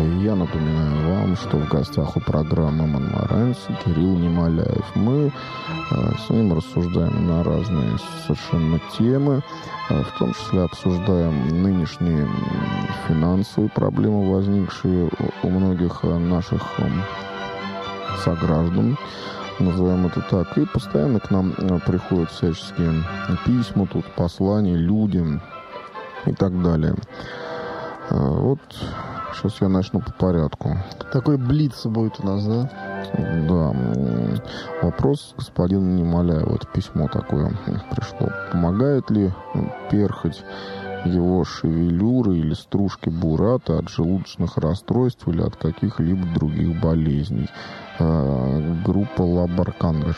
Я напоминаю вам, что в гостях у программы «Монмаранси» Кирилл Немоляев. Мы с ним рассуждаем на разные совершенно темы, в том числе обсуждаем нынешние финансовые проблемы, возникшие у многих наших сограждан, назовем это так. И постоянно к нам приходят всяческие письма, тут послания, люди и так далее. Вот сейчас я начну по порядку. Такой блиц будет у нас, да? Да. Вопрос господина Немоляева. Это письмо такое пришло. Помогает ли перхоть его шевелюры или стружки бурата от желудочных расстройств или от каких-либо других болезней? Группа Лабаркангаш.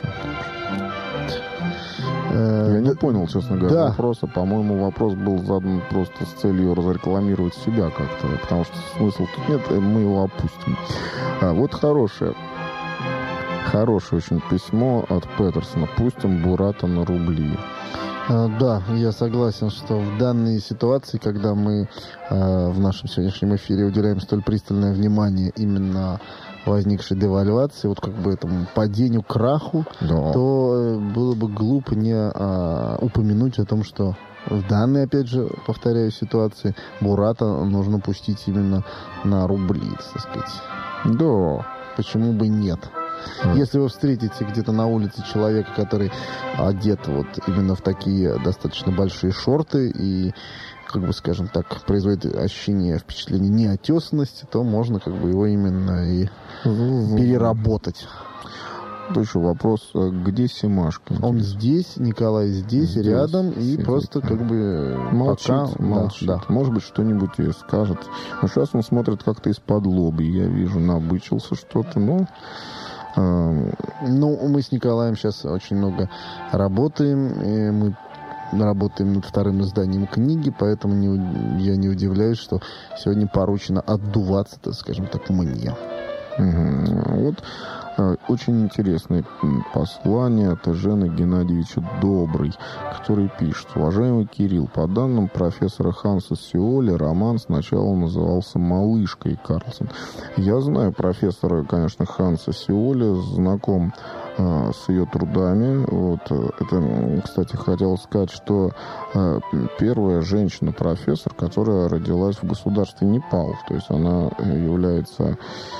Я не понял, честно говоря, вопроса. По-моему, вопрос был задан просто с целью разрекламировать себя как-то, потому что смысла тут нет, мы его опустим. Вот хорошее очень письмо от Петерсона. Пустим бурата на рубли. Да, я согласен, что в данной ситуации, когда мы в нашем сегодняшнем эфире уделяем столь пристальное внимание именно возникшей девальвации, вот как бы этому падению, краху, да, то было бы глупо не упомянуть о том, что в данной, опять же, повторяю, ситуации бурата нужно пустить именно на рубли, так сказать. Да. Почему бы нет? Если вы встретите где-то на улице человека, который одет вот именно в такие достаточно большие шорты и, как бы, скажем так, производит ощущение, впечатление неотесанности, то можно как бы его именно и переработать. То еще вопрос, где Семашкин? Он здесь, Николай здесь рядом, и сидит, просто как бы молчит. Да. Может быть, что-нибудь и скажет. Но сейчас он смотрит как-то из-под лоби. Я вижу, набычился что-то, но... Ну, мы с Николаем сейчас очень много работаем, и мы работаем над вторым изданием книги, поэтому я не удивляюсь, что сегодня поручено отдуваться, так скажем так, мне. Вот очень интересное послание от Жена Геннадьевича Добрый, который пишет: уважаемый Кирилл, по данным профессора Ханса Сиоли, роман сначала назывался «Малышкой Карлсон». Я знаю профессора, конечно, Ханса Сиоли, знаком с ее трудами. Вот. Это, кстати, хотел сказать, что первая женщина-профессор, которая родилась в государстве Непал, то есть она является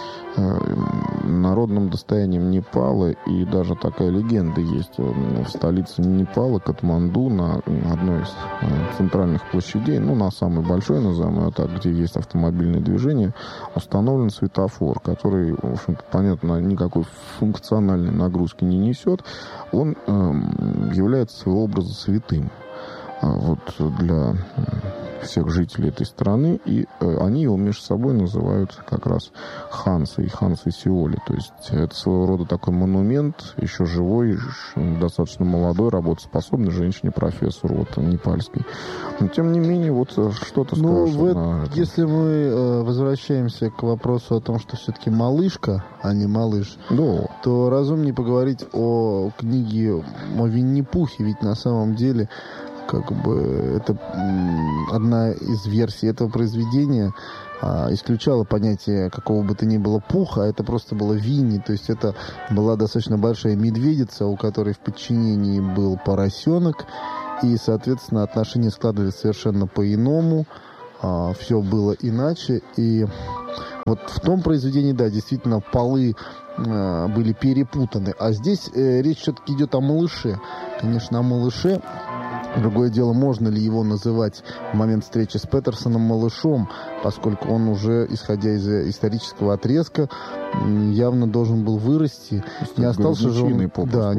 народным достоянием Непала, и даже такая легенда есть. В столице Непала, Катманду, на одной из центральных площадей, ну, на самой большой, назовем ее так, где есть автомобильное движение, установлен светофор, который, в общем-то, понятно, никакой функциональной нагрузки не несет. Он является своего образа святым вот для всех жителей этой страны, и они его между собой называют как раз Хансой Сиоли. То есть это своего рода такой монумент, еще живой, достаточно молодой, работоспособной женщине-профессору, вот, непальской. Но, тем не менее, вот что-то скажешь на это. Если мы возвращаемся к вопросу о том, что все-таки малышка, а не малыш, да, то разумнее поговорить о книге о Винни-Пухе, ведь на самом деле как бы это одна из версий этого произведения исключала понятие какого бы то ни было пуха, это просто было Винни, то есть это была достаточно большая медведица, у которой в подчинении был поросенок, и, соответственно, отношения складывались совершенно по-иному, все было иначе, и вот в том произведении, да, действительно, полы были перепутаны, а здесь речь все-таки идет о малыше, конечно, о малыше. Другое дело, можно ли его называть в момент встречи с Петерсоном малышом, поскольку он уже, исходя из исторического отрезка, явно должен был вырасти. Не остался же он,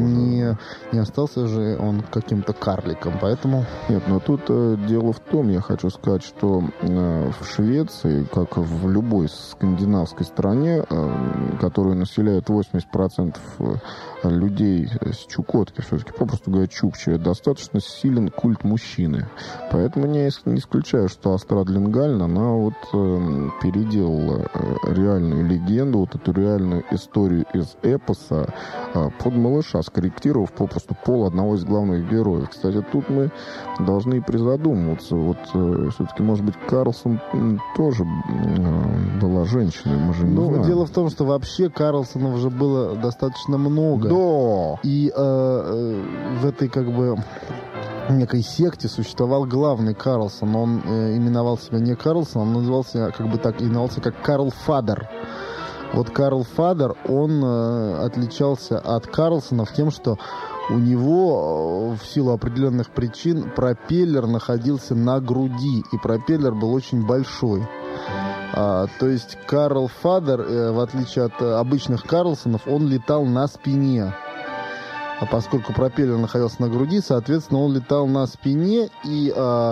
не остался же он каким-то карликом, поэтому... Нет, но тут дело в том, я хочу сказать, что в Швеции, как в любой скандинавской стране, которую населяет 80% людей с Чукотки, все-таки, попросту говоря, чукчи, достаточно силен культ мужчины. Поэтому я не исключаю, что Астрад Лингольм, она вот переделала реальную легенду, вот эту реальную историю из эпоса под малыша, скорректировав попросту пол одного из главных героев. Кстати, тут мы должны и призадумываться. Вот все-таки, может быть, Карлсон тоже была была женщиной, мы же не знаем. Дело в том, что вообще Карлсонов же было достаточно много. Да. И в этой как бы некой секте существовал главный Карлсон. Он именовал себя не Карлсон, он назывался именовался как Карл Фадер. Вот Карл Фадер, он отличался от Карлсонов тем, что у него в силу определенных причин пропеллер находился на груди, и пропеллер был очень большой. То есть Карл Фадер, в отличие от обычных Карлсонов, он летал на спине. А поскольку пропеллер находился на груди, соответственно, он летал на спине, и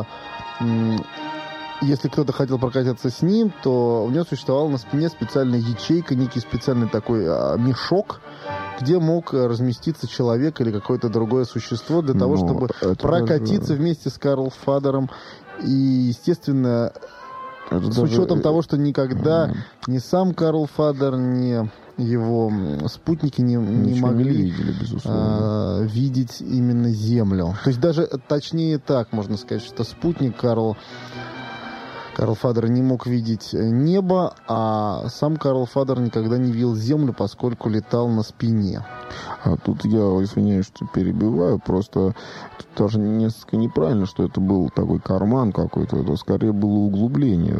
если кто-то хотел прокатиться с ним, то у него существовала на спине специальная ячейка, некий специальный такой мешок, где мог разместиться человек или какое-то другое существо для того, чтобы прокатиться вместе с Карлом Фадером. И, естественно, с учетом того, что никогда ни сам Карл Фадер, ни его спутники не могли видеть именно Землю. То есть даже точнее так можно сказать, что спутник Карл Фадер не мог видеть небо, а сам Карл Фадер никогда не видел Землю, поскольку летал на спине. А тут я, извиняюсь, что перебиваю, просто тут даже несколько неправильно, что это был такой карман какой-то, это скорее было углубление.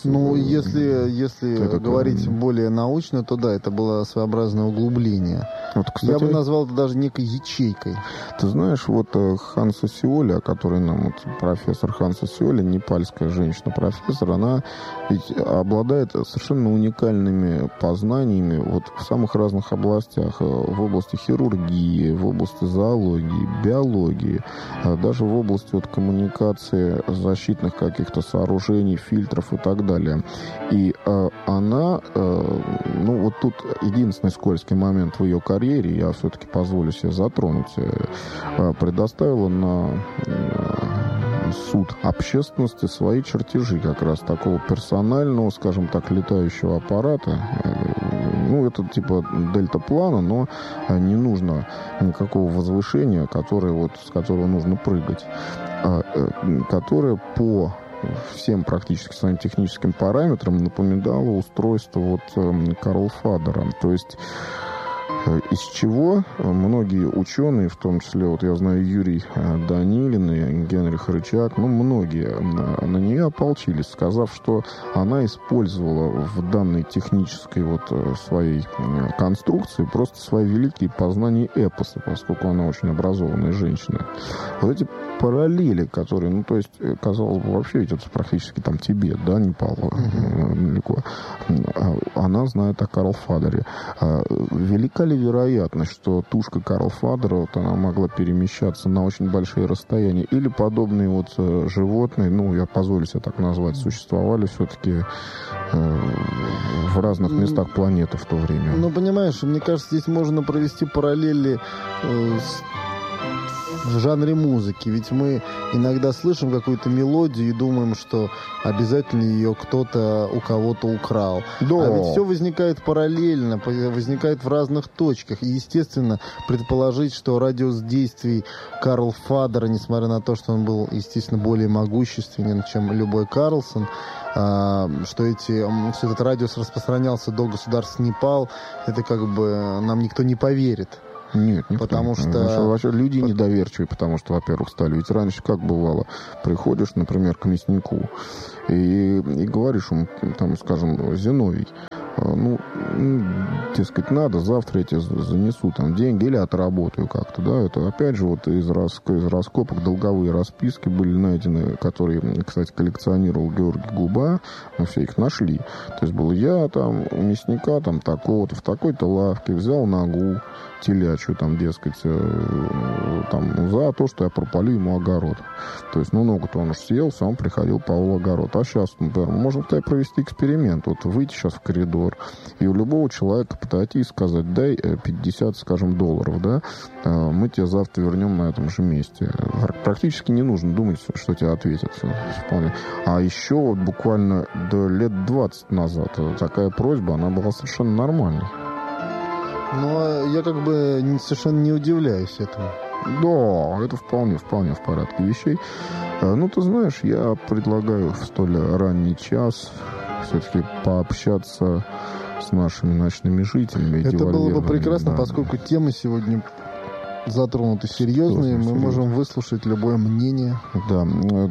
Если говорить более научно, то да, это было своеобразное углубление. Вот, кстати, я бы назвал это даже некой ячейкой. Ты знаешь, вот Ханса Сиоли, о которой нам профессор Ханса Сиоли, непальская женщина-профессор, она ведь обладает совершенно уникальными познаниями вот в самых разных областях, в области хирургии, в области зоологии, биологии, даже в области коммуникации защитных каких-то сооружений, фильтров и так далее. И она, вот тут единственный скользкий момент в ее карьере, я все-таки позволю себе затронуть, предоставила на суд общественности свои чертежи как раз такого персонального, скажем так, летающего аппарата. Это типа дельтаплана, но не нужно никакого возвышения, с которого нужно прыгать, которое по всем практически своим техническим параметрам напоминало устройство Карла Фадера. То есть из чего многие ученые, в том числе, я знаю, Юрий Данилин и Генрих Рычаг, многие на нее ополчились, сказав, что она использовала в данной технической своей конструкции просто свои великие познания эпоса, поскольку она очень образованная женщина. Вот эти параллели, которые, казалось бы, вообще ведь это практически Тибет, да, Непал, далеко. Она знает о Карле Фадере. Велика ли вероятность, что тушка Карла Фадера она могла перемещаться на очень большие расстояния, или подобные животные, я позволю себе так назвать, существовали все-таки в разных местах планеты в то время? Понимаешь, мне кажется, здесь можно провести параллели в жанре музыки. Ведь мы иногда слышим какую-то мелодию и думаем, что обязательно ее кто-то у кого-то украл. Да. А ведь все возникает параллельно, возникает в разных точках. И, естественно, предположить, что радиус действий Карла Фадера, несмотря на то, что он был, естественно, более могущественен, чем любой Карлсон, что этот радиус распространялся до государства Непал, это нам никто не поверит. Нет, потому что... Вообще люди недоверчивые, потому что, во-первых, стали. Ведь раньше как бывало? Приходишь, например, к мяснику и говоришь ему, скажем, Зиновий, дескать, надо, завтра я тебе занесу деньги или отработаю как-то, да, это опять же из раскопок долговые расписки были найдены, которые, кстати, коллекционировал Георгий Губа, мы все их нашли, то есть был я у мясника такого-то, в такой-то лавке взял ногу телячью, дескать, за то, что я пропалю ему огород. То есть, ногу-то он уж съел, сам приходил, полол огород. А сейчас, например, мы можем провести эксперимент. Выйти сейчас в коридор, и у любого человека подойти и сказать, дай 50, скажем, долларов, да, мы тебе завтра вернем на этом же месте. Практически не нужно думать, что тебе ответят. Вполне. А еще буквально до лет 20 назад такая просьба, она была совершенно нормальной. Я совершенно не удивляюсь этому. Да, это вполне в порядке вещей. Ты знаешь, я предлагаю в столь ранний час все-таки пообщаться с нашими ночными жителями. Это было бы прекрасно, да. Поскольку темы сегодня затронуты серьезные, мы можем выслушать любое мнение. Да,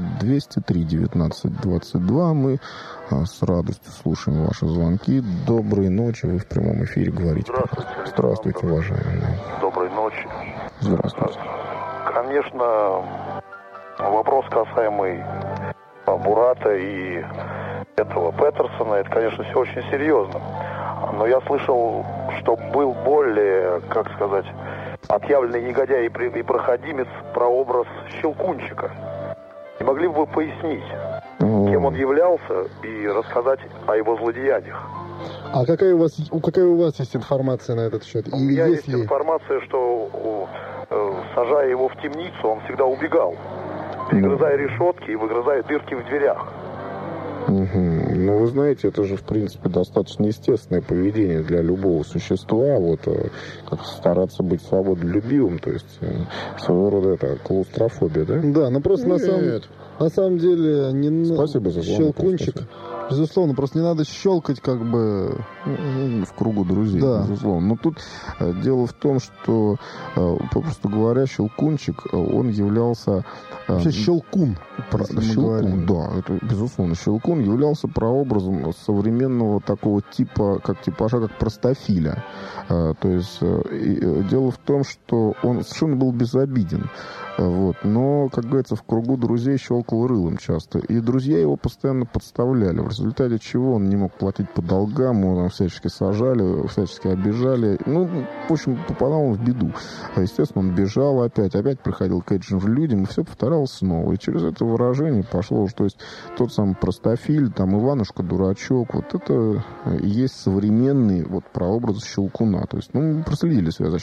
203-19-22. Мы с радостью слушаем ваши звонки. Доброй ночи, вы в прямом эфире говорите. Здравствуйте, уважаемые. Доброй ночи. Здравствуйте. Конечно, вопрос, касаемый Бурата и этого Петерсона, это, конечно, все очень серьезно. Но я слышал, что был более, как сказать, отъявленный негодяй и проходимец про образ Щелкунчика. Не могли бы вы пояснить, кем он являлся, и рассказать о его злодеяниях? А какая у вас есть информация на этот счет? У меня есть информация, что, сажая его в темницу, он всегда убегал, перегрызая решетки и выгрызая дырки в дверях. Ну, вы знаете, это же, в принципе, достаточно естественное поведение для любого существа, вот, как стараться быть свободолюбивым, то есть, своего рода это клаустрофобия, да? Да, но просто на самом деле не Спасибо за звонок. Щелкунчик. Безусловно, просто не надо щелкать как бы в кругу друзей, да. Безусловно. Но тут дело в том, что, попросту говоря, Щелкунчик, он являлся... Вообще Щелкун. Щелкун, да, это безусловно. Щелкун являлся прообразом современного такого типа, как типажа, как простофиля. То есть дело в том, что он совершенно был безобиден. Вот. Но, как говорится, в кругу друзей щелкал рылом часто. И друзья его постоянно подставляли, в результате чего он не мог платить по долгам, его там всячески сажали, всячески обижали. Ну, в общем, попадал он в беду. Естественно, он бежал опять приходил к этим же людям, и все повторялось снова. И через это выражение пошло, что есть тот самый простофиль, там Иванушка-дурачок, вот это и есть современный вот прообраз Щелкуна. То есть, ну, мы проследили связь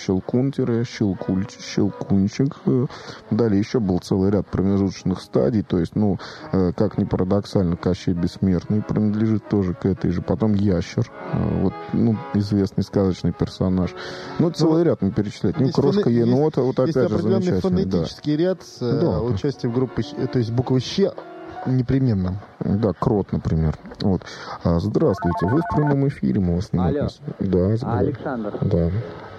Щелкунчик. Далее еще был целый ряд промежуточных стадий, то есть, ну, как ни парадоксально, Кощей Бессмертный принадлежит тоже к этой же. Потом Ящер, вот, ну, известный сказочный персонаж. Ну, целый ряд мы перечислять. Ну, Крошка Енота, вот опять же замечательный. Есть определенный фонетический ряд с участием группы, то есть буквы «щ» непременно. Да, Крот, например. Вот. Здравствуйте, вы в прямом эфире, мы вас не Алло. Да, Александр. Да.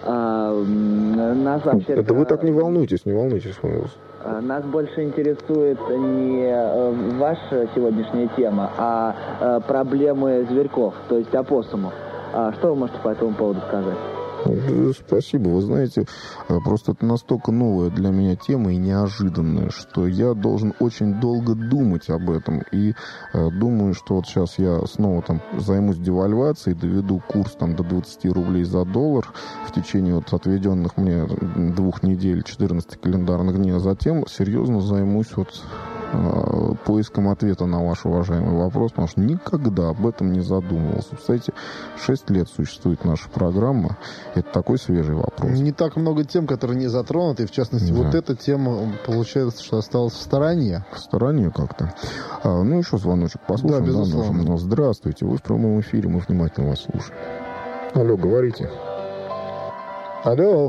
Нас вообще... Это вы так не волнуйтесь. Нас больше интересует не ваша сегодняшняя тема, а проблемы зверьков, то есть опоссумов. Что вы можете по этому поводу сказать? Спасибо. Вы знаете, просто это настолько новая для меня тема и неожиданная, что я должен очень долго думать об этом. И думаю, что вот сейчас я снова там займусь девальвацией, доведу курс там до 20 рублей за доллар в течение вот отведенных мне 2 недель, 14 календарных дней, а затем серьезно займусь вот поиском ответа на ваш уважаемый вопрос, потому что никогда об этом не задумывался. Кстати, 6 лет существует наша программа. Это такой свежий вопрос. Не так много тем, которые не затронуты. В частности, вот эта тема, получается, что осталась в стороне. В стороне как-то. Ну, еще звоночек послушаем. Да, безусловно. Здравствуйте, вы в прямом эфире, мы внимательно вас слушаем. Алло, говорите. Алло.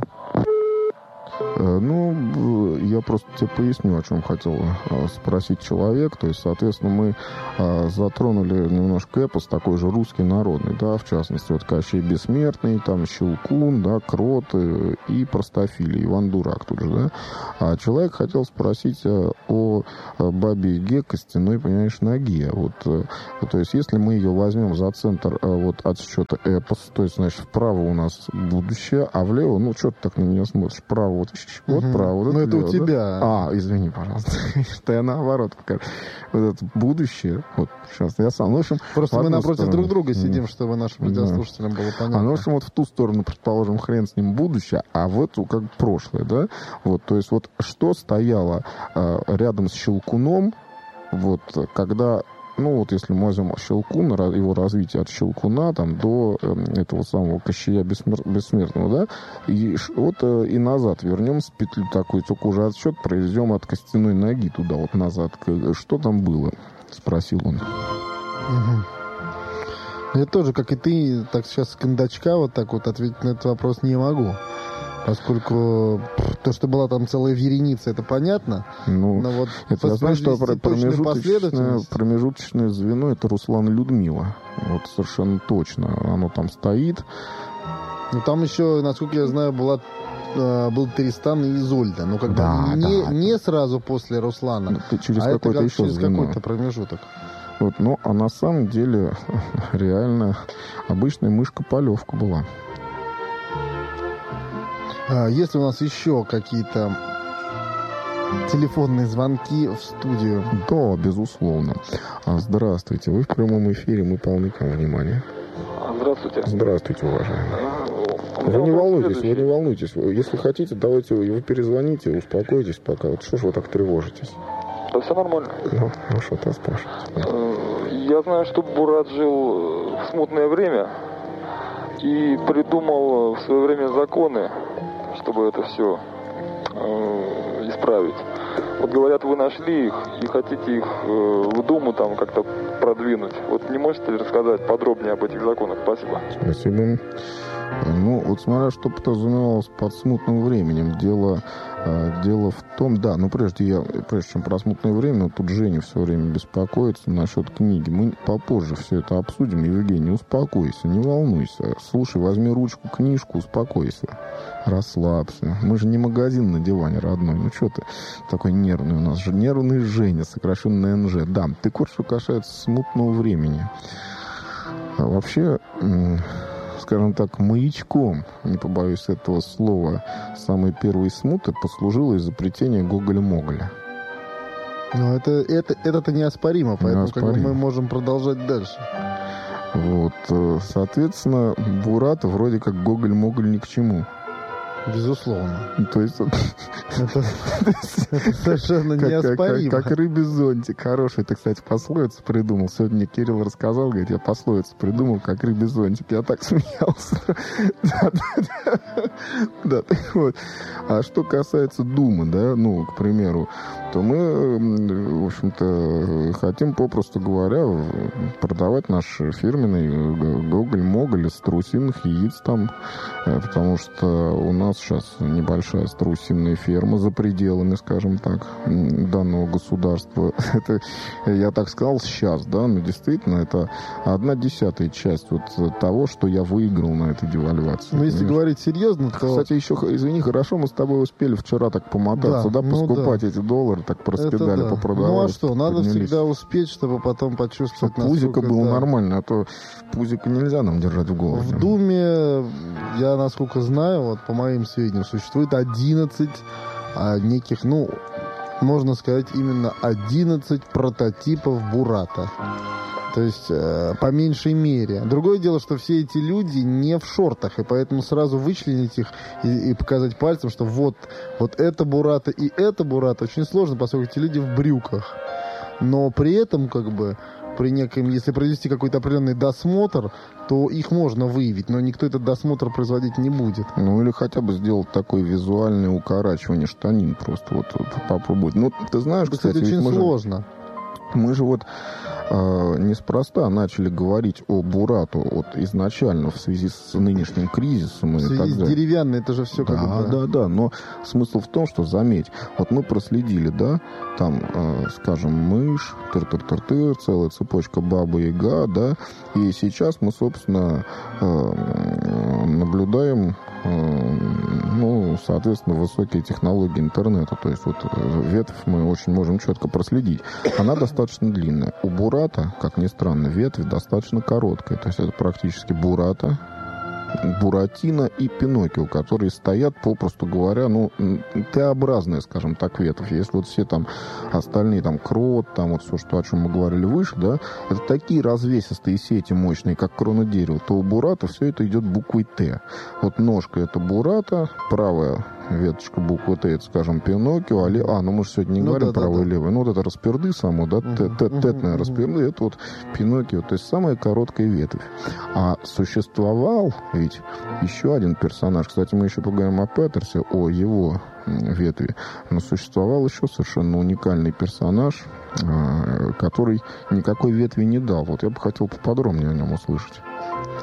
Ну, я просто тебе поясню, о чем хотел спросить человек. То есть, соответственно, мы затронули немножко эпос, такой же русский народный, да, в частности, вот Кощей Бессмертный, там Щелкун, да, Крот и простофилий, Иван Дурак тут же, да. А человек хотел спросить о Бабе-Яге костяной, понимаешь, ноге. Вот, то есть, если мы ее возьмем за центр вот отсчета эпос, то есть, значит, вправо у нас будущее, а влево, ну, что ты так на меня смотришь, вправо вот право. Вот ну, это у тебя. Да? Извини, пожалуйста. Что я наоборот покажу. Вот это будущее. Вот сейчас я сам. В общем, просто мы напротив друг друга сидим, чтобы нашим радиослушателям было понятно. Ну, в общем, вот в ту сторону, предположим, хрен с ним будущее, а в эту как прошлое, да? Вот, то есть вот что стояло рядом с Щелкуном, вот, когда... Ну, вот если мы возьмем Щелкуна, его развитие от Щелкуна там, до этого самого Кощея Бессмертного, да, и вот и назад вернемся петлю такую, только уже отсчет проведем от костяной ноги туда вот назад. Что там было? Спросил он. Я тоже, как и ты, так сейчас с кондачка вот так вот ответить на этот вопрос не могу. Поскольку то, что была там целая вереница, это понятно. Ну, но вот это я знаю, что промежуточное звено — это Руслан и Людмила. Вот совершенно точно. Оно там стоит. Ну, там еще, насколько я знаю, был Тристан и Изольда. Ну, как бы не сразу после Руслана, через какой-то еще через звено. Какой-то промежуток. Вот, ну, а на самом деле реально обычная мышка-полевка была. Есть ли у нас еще какие-то телефонные звонки в студию? Да, безусловно. Здравствуйте, вы в прямом эфире, мы полны к вам внимания. Здравствуйте. Здравствуйте, уважаемый. Вы не волнуйтесь. Если хотите, давайте вы перезвоните, успокойтесь пока. Вот что ж вы так тревожитесь? Да все нормально. Ну что-то спрашиваете. Я знаю, что Бурат жил в смутное время и придумал в свое время законы, чтобы это все исправить. Вот говорят, вы нашли их и хотите их в Думу там как-то продвинуть. Вот не можете ли рассказать подробнее об этих законах? Спасибо. Спасибо. Ну, вот смотря, что подразумевалось под смутным временем. Дело в том, да, но прежде чем про смутное время, тут Женя все время беспокоится насчет книги. Мы попозже все это обсудим. Евгений, успокойся, не волнуйся. Слушай, возьми ручку, книжку, успокойся. Расслабься. Мы же не магазин на диване, родной. Ну, что ты такой нервный у нас же? Нервный Женя, сокращенно НЖ. Да, ты вот что касается смутного времени. Вообще, скажем так, маячком, не побоюсь этого слова, самой первой смуты послужило изобретение Гоголя-Моголя. Ну, это неоспоримо, поэтому как бы мы можем продолжать дальше. Вот, соответственно, Бурата вроде как Гоголь-Моголь ни к чему. Безусловно. То есть это совершенно неоспоримо. Как рыбий зонтик. Хороший ты, кстати, пословицу придумал. Сегодня мне Кирилл рассказал, говорит, я пословицу придумал, как рыбий зонтик. Я так смеялся. Да, так вот. А что касается Думы, да, ну, к примеру, то мы, в общем-то, хотим, попросту говоря, продавать наш фирменный Гоголь-Моголь из страусиных яиц там, потому что у нас сейчас небольшая страусиная ферма за пределами, скажем так, данного государства. Это, я так сказал, сейчас, да, но действительно это 1/10 часть вот того, что я выиграл на этой девальвации. Ну, если говорить серьезно, то... Кстати, еще, извини, хорошо, мы с тобой успели вчера так помотаться, да, поскупать эти доллары, так проспедали, попродавали. Ну, а что, надо всегда успеть, чтобы потом почувствовать, чтобы пузико было нормально, а то пузико нельзя нам держать в голове. В Думе, я, насколько знаю, вот по моим сведениям, существует 11 неких, ну, можно сказать, именно 11 прототипов Бурата. То есть, по меньшей мере. Другое дело, что все эти люди не в шортах, и поэтому сразу вычленить их и показать пальцем, что вот это Бурата и это Бурата очень сложно, поскольку эти люди в брюках. Но при этом, как бы, при неком, если провести какой-то определенный досмотр, то их можно выявить, но никто этот досмотр производить не будет. Ну, или хотя бы сделать такое визуальное укорачивание штанин, просто вот попробовать. Ну, ты знаешь, это, кстати, очень сложно. Мы же вот неспроста начали говорить о Бурату вот изначально в связи с нынешним кризисом. В связи с деревянной, это же все как бы... Да, но смысл в том, что, заметь, вот мы проследили, да, там, скажем, мышь, тыр-тыр-тыр-тыр, целая цепочка Баба-Яга, да, и сейчас мы, собственно, наблюдаем, ну, соответственно, высокие технологии интернета, то есть вот ветвь мы очень можем четко проследить. Она достаточно длинная. У Бурата, как ни странно, ветвь достаточно короткая, то есть это практически Бурата, Буратино и Пиноккио, которые стоят, попросту говоря, ну, Т-образные, скажем так, ветвь. Если вот все там остальные, там, крот, там вот все, что, о чем мы говорили выше, да, это такие развесистые сети мощные, как крона дерева, то у Бурата все это идет буквой Т. Вот ножка — это Бурата, правая веточка буквы Т, это, скажем, Пиноккио, ну мы же сегодня не говорим правое и левое, ну вот это расперды само, да, тетная расперды, это вот Пиноккио, то есть самая короткая ветвь. А существовал ведь еще один персонаж, кстати, мы еще поговорим о Петерсе, о его ветви, но существовал еще совершенно уникальный персонаж, который никакой ветви не дал. Вот я бы хотел поподробнее о нем услышать.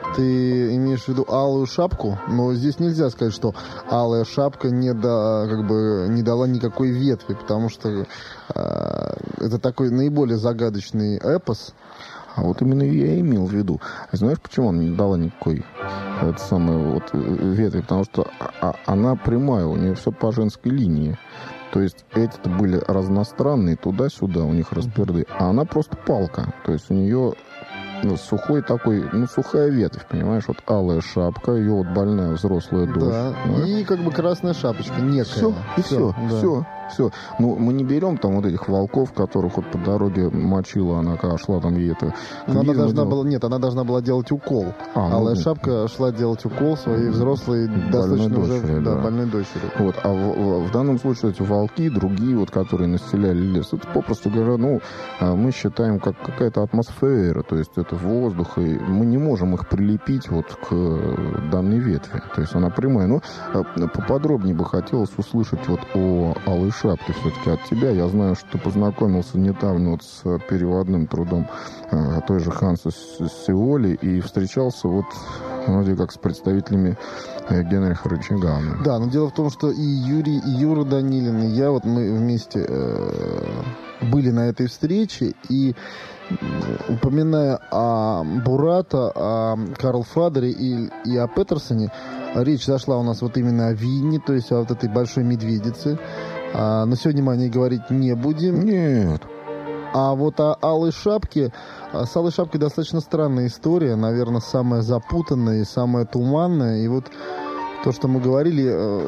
Ты имеешь в виду алую шапку? Но здесь нельзя сказать, что алая шапка не дала никакой ветви, потому что это такой наиболее загадочный эпос. А вот именно я имел в виду. Знаешь, почему она не дала никакой ветви? Потому что она прямая, у нее все по женской линии. То есть эти-то были разностранные, туда-сюда у них расперды. А она просто палка. То есть у нее сухой такой, сухая ветвь, понимаешь? Вот алая шапка, ее вот больная взрослая дочь. Да, и как бы красная шапочка некая. Все. Ну, мы не берем там вот этих волков, которых вот по дороге мочила она, когда шла там ей это... Но она должна была делать укол. Алая шапка шла делать укол своей взрослой, достаточно уже больной дочери. Вот, а в данном случае эти волки, другие, вот, которые населяли лес, это попросту говоря, мы считаем как какая-то атмосфера, то есть это воздух, и мы не можем их прилепить вот к данной ветви. То есть она прямая. Но поподробнее бы хотелось услышать вот о алой шапке все-таки от тебя. Я знаю, что ты познакомился недавно вот с переводным трудом той же Ханса Сиоли и встречался вот вроде как с представителями Генриха Рычагана. Да, но дело в том, что и Юрий, и Юра Данилин, и я, мы вместе были на этой встрече, и упоминая о Бурата, о Карл Фадере и о Петерсоне, речь зашла у нас вот именно о Винне, то есть о вот этой большой медведице. Но сегодня мы о ней говорить не будем. Нет. А вот о алой шапке, с алой шапкой достаточно странная история, наверное, самая запутанная и самая туманная. И вот то, что мы говорили,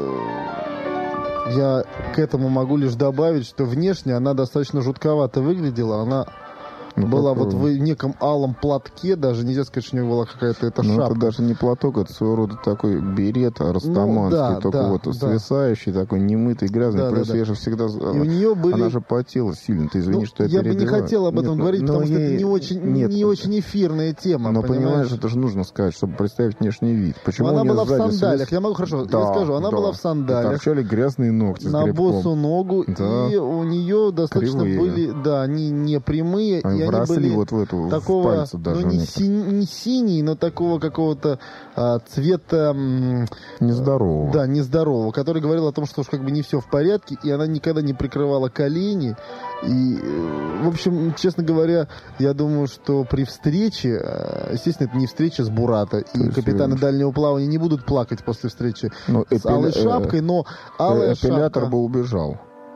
я к этому могу лишь добавить, что внешне она достаточно жутковато выглядела. Она была вот в неком алом платке, даже нельзя сказать, что у нее была какая-то шапка. Это даже не платок, это своего рода такой берет растаманский, только свисающий, такой немытый, грязный. Плюс я же всегда... И у нее были... Она же потела сильно, ты извини, что я перебиваю. Я бы не хотел об этом говорить, потому что это не очень эфирная тема. Но понимаешь, это же нужно сказать, чтобы представить внешний вид. Почему она была в сандалях, я скажу, она была в сандалях. Торчали грязные ногти на босу ногу, и у нее достаточно были, они не прямые, и они были вот в эту такого, в пальцы даже не синий, но такого какого-то цвета нездорового. Да, нездорового, который говорил о том, что уж как бы не все в порядке, и она никогда не прикрывала колени. И, в общем, честно говоря, я думаю, что при встрече, естественно, это не встреча с Бурата, и капитаны дальнего плавания не будут плакать после встречи с алой шапкой, но алая шапка... Эпилятор бы убежал.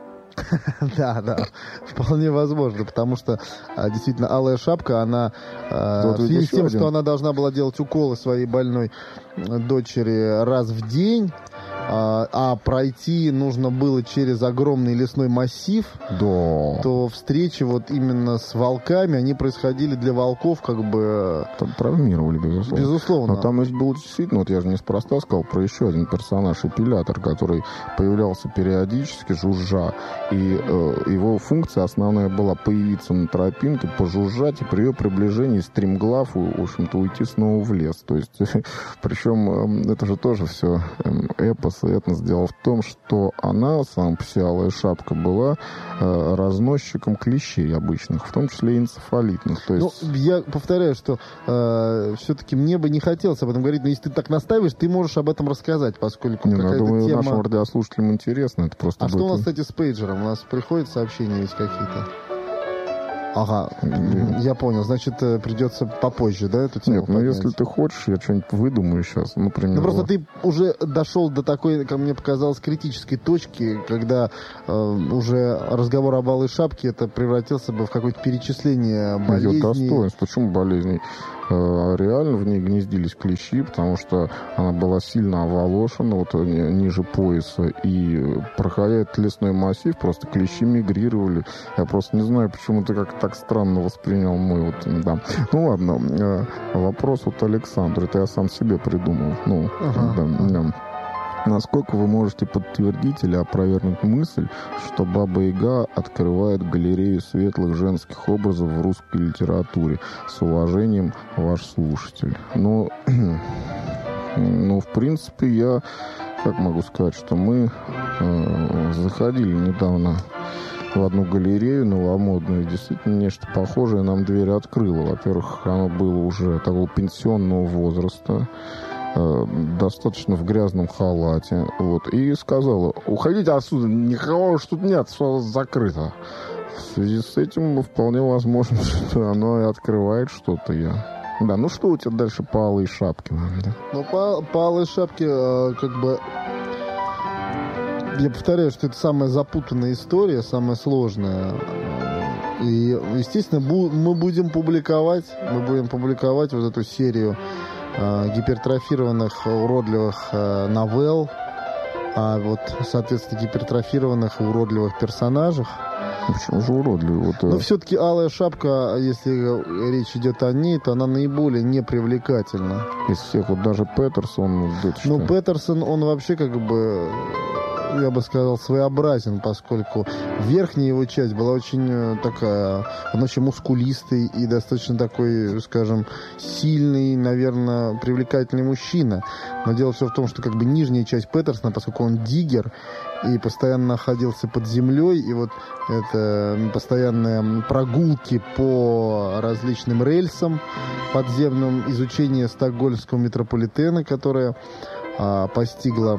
Да, вполне возможно, потому что действительно алая шапка, она в связи с тем, что она должна была делать уколы своей больной дочери раз в день, а пройти нужно было через огромный лесной массив, то встречи вот именно с волками, они происходили для волков как бы... Там травмировали, безусловно. Но там был действительно, вот я же неспроста сказал про еще один персонаж, эпилятор, который появлялся периодически, жужжа, и его функция основная была появиться на тропинке, пожужжать, и при ее приближении стремглав, в общем-то, уйти снова в лес. То есть, причем это же тоже все эпос. Этнос. Дело в том, что она, сама по себе алая шапка, была разносчиком клещей обычных, в том числе и энцефалитных. То есть... я повторяю, что все-таки мне бы не хотелось об этом говорить, но если ты так настаиваешь, ты можешь об этом рассказать, поскольку какая-то думаю, тема... нашим радиослушателям интересно. Это просто что у нас, кстати, с пейджером? У нас приходят сообщения есть какие-то? Ага, я понял. Значит, придется попозже, да, эту тему поднять? Если ты хочешь, я что-нибудь выдумаю сейчас, например. Просто ты уже дошел до такой, как мне показалось, критической точки, когда уже разговор об алой шапке, это превратился бы в какое-то перечисление болезней. Достоинств. Почему болезней? Реально в ней гнездились клещи, потому что она была сильно оволошена, вот ниже пояса, и проходя этот лесной массив, просто клещи мигрировали. Я просто не знаю, почему ты как-то так странно воспринял мой да. Ну ладно, вопрос от Александра, это я сам себе придумал. Да. Насколько вы можете подтвердить или опровергнуть мысль, что Баба Яга открывает галерею светлых женских образов в русской литературе? С уважением, ваш слушатель. В принципе, я как могу сказать, что мы заходили недавно в одну галерею новомодную. Действительно, нечто похожее нам дверь открыло. Во-первых, оно было уже такого пенсионного возраста, достаточно в грязном халате. Вот, и сказала: уходите отсюда, никого уж тут нет, все закрыто. В связи с этим вполне возможно, что оно и открывает что-то. Да, ну что у тебя дальше по алой шапке? Да? Ну, по алой шапке, как бы, я повторяю, что это самая запутанная история, самая сложная. И, естественно, мы будем публиковать вот эту серию гипертрофированных, уродливых новелл, а вот, соответственно, гипертрофированных и уродливых персонажей. Почему же уродливый? Но все-таки алая шапка, если речь идет о ней, то она наиболее непривлекательна. Из всех, вот даже Петерсон... Ну, Петерсон, он вообще, как бы, я бы сказал, своеобразен, поскольку верхняя его часть была очень такая, он очень мускулистый и достаточно такой, скажем, сильный, наверное, привлекательный мужчина. Но дело все в том, что как бы нижняя часть Петерсона, поскольку он диггер и постоянно находился под землей, и вот это постоянные прогулки по различным рельсам подземным, изучение стокгольмского метрополитена, которое постигло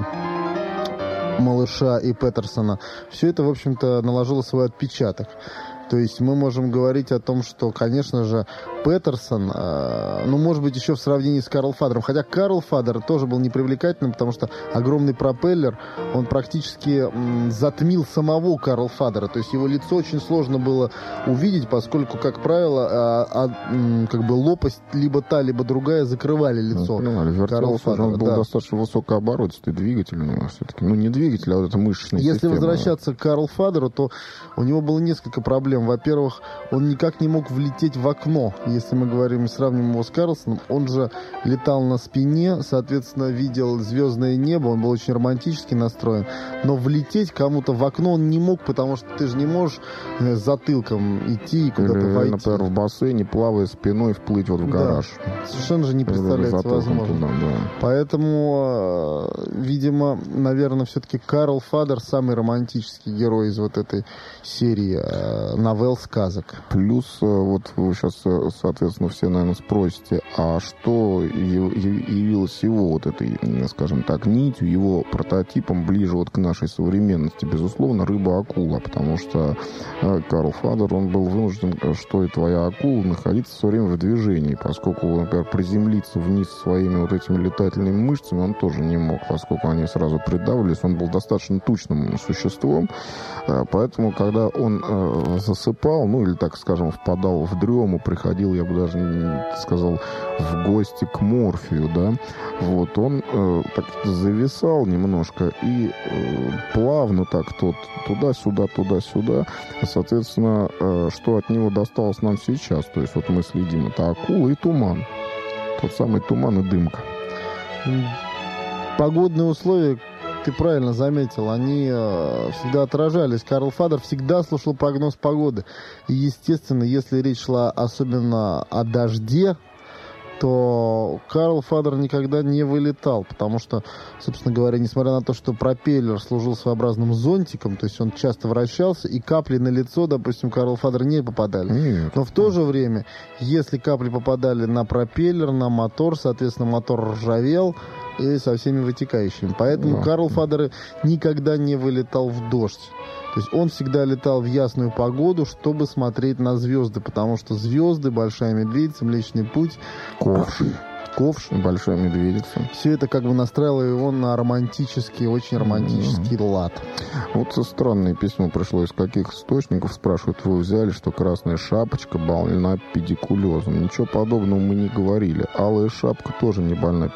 малыша и Петерсона, все это, в общем-то, наложило свой отпечаток. То есть мы можем говорить о том, что, конечно же, Петерсон, ну, может быть, еще в сравнении с Карл Фадером, хотя Карл Фадер тоже был непривлекательным, потому что огромный пропеллер, он практически затмил самого Карл Фадера, то есть его лицо очень сложно было увидеть, поскольку, как правило, как бы лопасть либо та, либо другая закрывали лицо. Карл Фадера, он был достаточно высокооборотистый двигатель у него все-таки. Ну, не двигатель, а вот это мышечная система. Если возвращаться к Карлу Фадеру, то у него было несколько проблем. Во-первых, он никак не мог влететь в окно. Если мы говорим и сравним его с Карлсоном, он же летал на спине, соответственно, видел звездное небо, он был очень романтически настроен. Но влететь кому-то в окно он не мог, потому что ты же не можешь затылком идти и куда-то войти. Например, в бассейне, плавая спиной, вплыть вот в гараж. Да, совершенно же не представляется возможным. Туда, да. Поэтому, видимо, наверное, все-таки Карл Фадер самый романтический герой из вот этой серии новелл, сказок. Плюс, вот вы сейчас, соответственно, все, наверное, спросите, а что явилось его вот этой, скажем так, нитью, его прототипом ближе вот к нашей современности? Безусловно, рыба-акула, потому что Карл Фадер, он был вынужден, что и твоя акула, находиться все время в движении, поскольку, например, приземлиться вниз своими вот этими летательными мышцами он тоже не мог, поскольку они сразу придавливались, он был достаточно тучным существом, поэтому, когда он засыпал, ну или, так скажем, впадал в дрему, приходил, я бы даже сказал, в гости к Морфию, да, вот, он так зависал немножко и плавно так туда-сюда, соответственно, что от него досталось нам сейчас, то есть вот мы следим, это акула и туман, тот самый туман и дымка. Погодные условия, ты правильно заметил, они всегда отражались. Карл Фадер всегда слушал прогноз погоды. И, естественно, если речь шла особенно о дожде, то Карл Фадер никогда не вылетал, потому что, собственно говоря, несмотря на то, что пропеллер служил своеобразным зонтиком, то есть он часто вращался, и капли на лицо, допустим, Карл Фадер не попадали. Нет. Но в то же время, если капли попадали на пропеллер, на мотор, соответственно, мотор ржавел, и со всеми вытекающими. Поэтому Карл Фадер никогда не вылетал в дождь. То есть он всегда летал в ясную погоду, чтобы смотреть на звезды, потому что звезды, Большая Медведица, Млечный Путь, Ковш, Большая Медведица. Все это как бы настраивало его на романтический, очень романтический лад. Вот странное письмо пришло, из каких источников, спрашивают, вы взяли, что Красная Шапочка больна педикулезом. Ничего подобного мы не говорили. Алая Шапка тоже не больна